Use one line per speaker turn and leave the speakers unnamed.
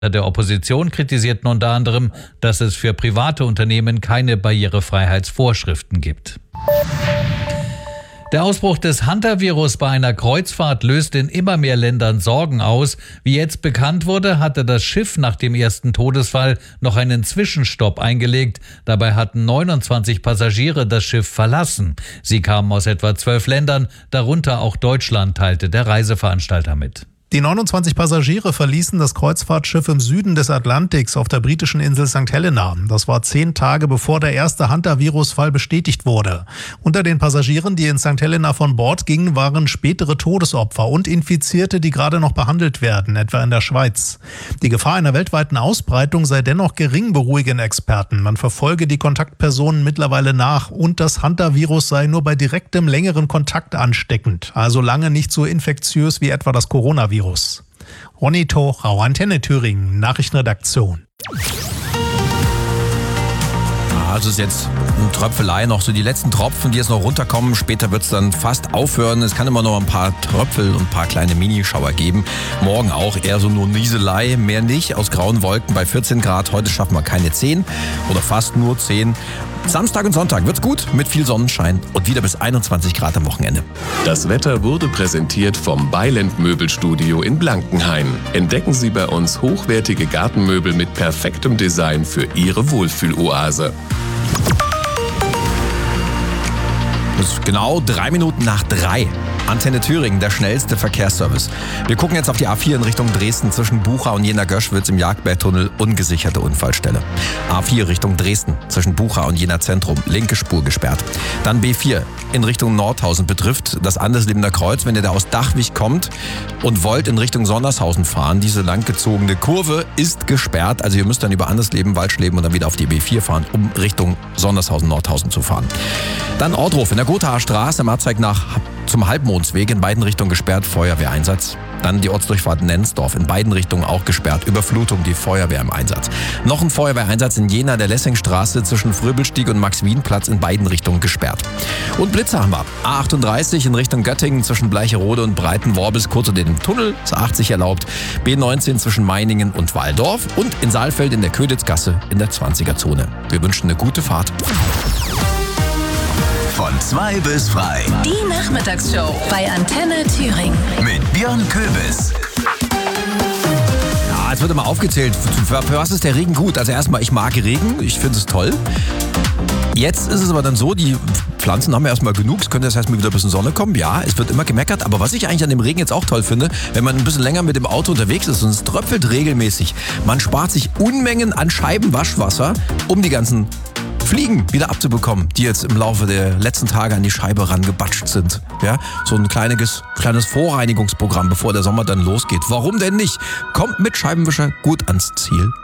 der Opposition kritisierten unter anderem, dass es für private Unternehmen keine Barrierefreiheitsvorschriften gibt. Der Ausbruch des Hantavirus bei einer Kreuzfahrt löst in immer mehr Ländern Sorgen aus. Wie jetzt bekannt wurde, hatte das Schiff nach dem ersten Todesfall noch einen Zwischenstopp eingelegt. Dabei hatten 29 Passagiere das Schiff verlassen. Sie kamen aus etwa 12 Ländern, darunter auch Deutschland, teilte der Reiseveranstalter mit.
Die 29 Passagiere verließen das Kreuzfahrtschiff im Süden des Atlantiks auf der britischen Insel St. Helena. Das war 10 Tage bevor der erste Hantavirus-Fall bestätigt wurde. Unter den Passagieren, die in St. Helena von Bord gingen, waren spätere Todesopfer und Infizierte, die gerade noch behandelt werden, etwa in der Schweiz. Die Gefahr einer weltweiten Ausbreitung sei dennoch gering, beruhigen Experten. Man verfolge die Kontaktpersonen mittlerweile nach und das Hantavirus sei nur bei direktem, längeren Kontakt ansteckend, also lange nicht so infektiös wie etwa das Coronavirus. Ronny Toch, Antenne Thüringen, Nachrichtenredaktion.
Also ist jetzt eine Tröpfelei, noch so die letzten Tropfen, die jetzt noch runterkommen. Später wird es dann fast aufhören. Es kann immer noch ein paar Tröpfel und ein paar kleine Minischauer geben. Morgen auch eher so nur Nieselei, mehr nicht. Aus grauen Wolken bei 14 Grad. Heute schaffen wir keine 10 oder fast nur 10. Samstag und Sonntag wird's gut mit viel Sonnenschein und wieder bis 21 Grad am Wochenende.
Das Wetter wurde präsentiert vom Beiland Möbelstudio in Blankenhain. Entdecken Sie bei uns hochwertige Gartenmöbel mit perfektem Design für Ihre Wohlfühloase.
Das ist genau 3 Minuten nach 3. Antenne Thüringen, der schnellste Verkehrsservice. Wir gucken jetzt auf die A4 in Richtung Dresden. Zwischen Bucha und Jena-Göschwitz im Jagdbergtunnel ungesicherte Unfallstelle. A4 Richtung Dresden. Zwischen Bucha und Jena Zentrum. Linke Spur gesperrt. Dann B4 in Richtung Nordhausen betrifft das Anderslebener Kreuz. Wenn ihr da aus Dachwig kommt und wollt in Richtung Sondershausen fahren, diese langgezogene Kurve ist gesperrt. Also ihr müsst dann über Andersleben, Waldschleben und dann wieder auf die B4 fahren, um Richtung Sondershausen, Nordhausen zu fahren. Dann Ortruf in der Gothaer Straße im Abzweig zum Halbmondsweg in beiden Richtungen gesperrt, Feuerwehreinsatz. Dann die Ortsdurchfahrt Nensdorf in beiden Richtungen auch gesperrt, Überflutung, die Feuerwehr im Einsatz. Noch ein Feuerwehreinsatz in Jena, der Lessingstraße zwischen Fröbelstieg und Max-Wien-Platz in beiden Richtungen gesperrt. Und Blitze haben wir. A38 in Richtung Göttingen zwischen Bleicherode und Breitenworbis kurz unter dem Tunnel, ist 80 erlaubt. B19 zwischen Meiningen und Walldorf und in Saalfeld in der Könitzgasse in der 20er-Zone. Wir wünschen eine gute Fahrt.
Von 2 bis frei.
Die Nachmittagsshow bei Antenne Thüringen.
Mit Björn Köbis.
Ja, es wird immer aufgezählt, für was ist der Regen gut? Also erstmal, ich mag Regen, ich finde es toll. Jetzt ist es aber dann so, die Pflanzen haben ja erstmal genug, es könnte jetzt erstmal wieder ein bisschen Sonne kommen. Ja, es wird immer gemeckert, aber was ich eigentlich an dem Regen jetzt auch toll finde, wenn man ein bisschen länger mit dem Auto unterwegs ist und es tröpfelt regelmäßig, man spart sich Unmengen an Scheibenwaschwasser, um die ganzen Fliegen wieder abzubekommen, die jetzt im Laufe der letzten Tage an die Scheibe rangebatscht sind. Ja, so ein kleines Vorreinigungsprogramm, bevor der Sommer dann losgeht. Warum denn nicht? Kommt mit Scheibenwischer gut ans Ziel.